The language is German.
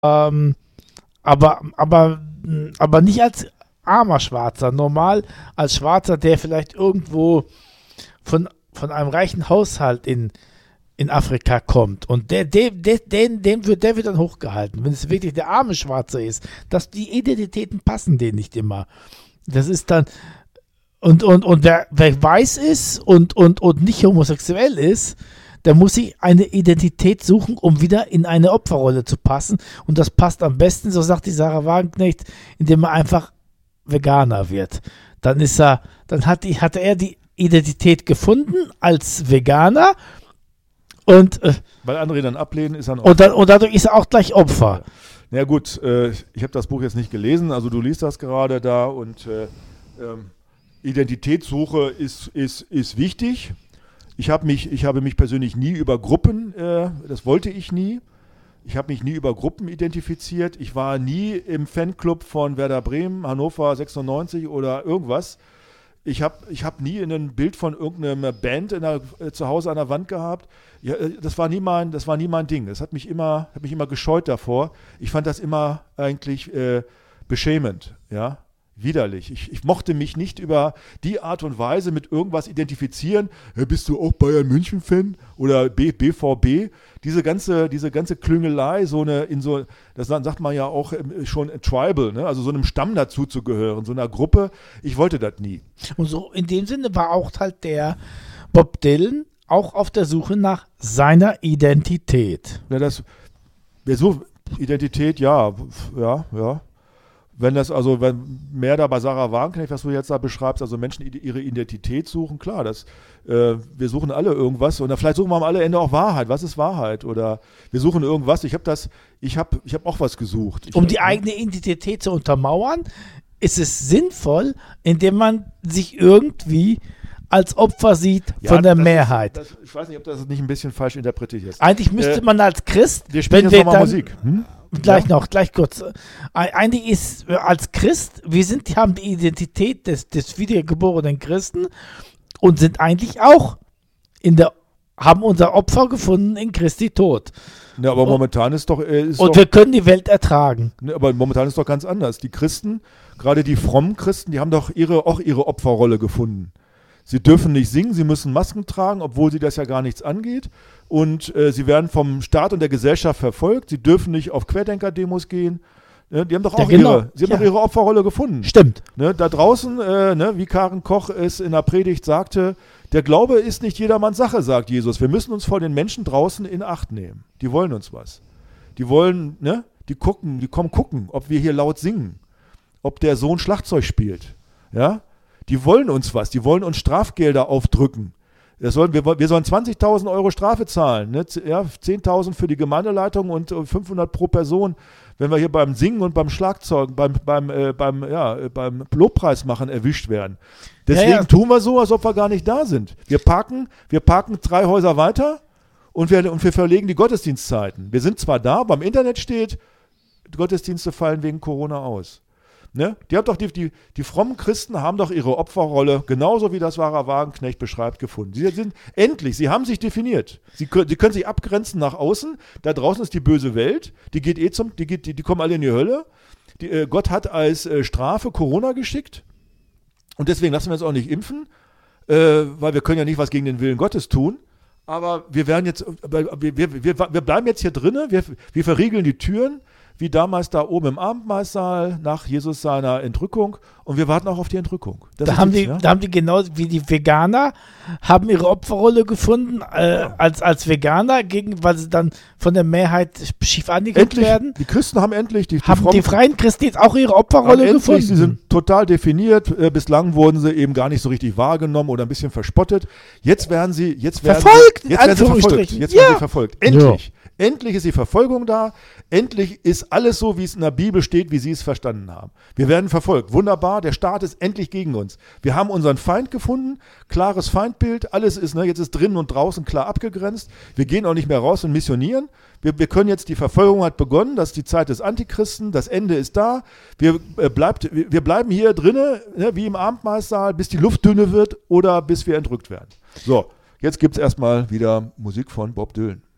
Ähm, aber nicht als armer Schwarzer. Normal als Schwarzer, der vielleicht irgendwo von einem reichen Haushalt in Afrika kommt. Und der wird dann hochgehalten. Wenn es wirklich der arme Schwarze ist, dass die Identitäten passen denen nicht immer. Das ist dann. Und wer weiß ist und nicht homosexuell ist, der muss sich eine Identität suchen, um wieder in eine Opferrolle zu passen. Und das passt am besten, so sagt die Sarah Wagenknecht, indem er einfach Veganer wird. Dann hat er die Identität gefunden als Veganer und weil andere ihn dann ablehnen, ist er ein Opfer. Und dadurch ist er auch gleich Opfer. Na ja, gut, ich habe das Buch jetzt nicht gelesen, also du liest das gerade da und Identitätssuche ist wichtig. Ich habe mich persönlich nie über Gruppen, das wollte ich nie. Ich habe mich nie über Gruppen identifiziert. Ich war nie im Fanclub von Werder Bremen, Hannover 96 oder irgendwas. Ich hab nie ein Bild von irgendeiner Band zu Hause an der Wand gehabt. Ja, das war nie mein Ding. Das hat mich immer gescheut davor. Ich fand das immer eigentlich beschämend, ja. Widerlich. Ich mochte mich nicht über die Art und Weise mit irgendwas identifizieren. Bist du auch Bayern München-Fan oder BVB? Diese ganze Klüngelei, das sagt man ja auch schon Tribal, ne? Also so einem Stamm dazu zu gehören, so einer Gruppe. Ich wollte das nie. Und so in dem Sinne war auch halt der Bob Dylan auch auf der Suche nach seiner Identität. Ja, Identität, ja. Wenn mehr da bei Sarah Wagenknecht, was du jetzt da beschreibst, also Menschen ihre Identität suchen, klar, wir suchen alle irgendwas und vielleicht suchen wir am Ende auch Wahrheit. Was ist Wahrheit? Oder wir suchen irgendwas. Ich hab auch was gesucht. Um die eigene Identität zu untermauern, ist es sinnvoll, indem man sich irgendwie als Opfer sieht von der Mehrheit. Ich weiß nicht, ob das nicht ein bisschen falsch interpretiert ist. Eigentlich müsste man als Christ, wir spielen jetzt nochmal Musik. Gleich kurz. Eigentlich ist als Christ, haben die Identität des wiedergeborenen Christen und sind eigentlich auch haben unser Opfer gefunden in Christi Tod. Ja, aber momentan ist doch... wir können die Welt ertragen. Ne, aber momentan ist doch ganz anders. Die Christen, gerade die frommen Christen, die haben doch auch ihre Opferrolle gefunden. Sie dürfen nicht singen, sie müssen Masken tragen, obwohl sie das ja gar nichts angeht. Und sie werden vom Staat und der Gesellschaft verfolgt. Sie dürfen nicht auf Querdenker-Demos gehen. Die haben doch auch ihre Opferrolle gefunden. Stimmt. Ne, da draußen, wie Karen Koch es in der Predigt sagte, der Glaube ist nicht jedermanns Sache, sagt Jesus. Wir müssen uns vor den Menschen draußen in Acht nehmen. Die wollen uns was. Die wollen, die kommen gucken, ob wir hier laut singen, ob der Sohn Schlagzeug spielt. Ja? Die wollen uns was, die wollen uns Strafgelder aufdrücken. Wir sollen 20.000 Euro Strafe zahlen, ne? Ja, 10.000 für die Gemeindeleitung und 500 pro Person, wenn wir hier beim Singen und beim Schlagzeug, beim Lobpreis machen erwischt werden. Deswegen tun wir so, als ob wir gar nicht da sind. Wir parken 3 Häuser weiter und wir verlegen die Gottesdienstzeiten. Wir sind zwar da, beim Internet steht, die Gottesdienste fallen wegen Corona aus. Ne? Die frommen Christen haben doch ihre Opferrolle, genauso wie das Sarah Wagenknecht beschreibt, gefunden. Sie haben sich definiert. Sie können sich abgrenzen nach außen. Da draußen ist die böse Welt. Die kommen alle in die Hölle. Gott hat als Strafe Corona geschickt. Und deswegen lassen wir uns auch nicht impfen, weil wir können ja nicht was gegen den Willen Gottes tun. Aber wir bleiben jetzt hier drinnen. Wir verriegeln die Türen. Wie damals da oben im Abendmahlsaal nach Jesus seiner Entrückung und wir warten auch auf die Entrückung. Da haben die genau wie die Veganer haben ihre Opferrolle gefunden als Veganer, weil sie dann von der Mehrheit schief angeguckt werden. Die Christen haben endlich die freien Christen jetzt auch ihre Opferrolle gefunden. Sie sind total definiert. Bislang wurden sie eben gar nicht so richtig wahrgenommen oder ein bisschen verspottet. Jetzt werden sie verfolgt. Endlich. Ja. Endlich ist die Verfolgung da. Endlich ist alles so, wie es in der Bibel steht, wie sie es verstanden haben. Wir werden verfolgt. Wunderbar, der Staat ist endlich gegen uns. Wir haben unseren Feind gefunden, klares Feindbild. Alles ist, jetzt ist drinnen und draußen klar abgegrenzt. Wir gehen auch nicht mehr raus und missionieren. Wir können jetzt, die Verfolgung hat begonnen, das ist die Zeit des Antichristen, das Ende ist da. Wir bleiben hier drinnen, wie im Abendmahlsaal, bis die Luft dünne wird oder bis wir entrückt werden. So, jetzt gibt es erstmal wieder Musik von Bob Dylan.